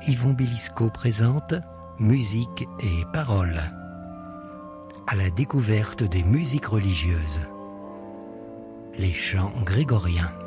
Yvon Belisco présente Musique et paroles. À la découverte des musiques religieuses. Les chants grégoriens.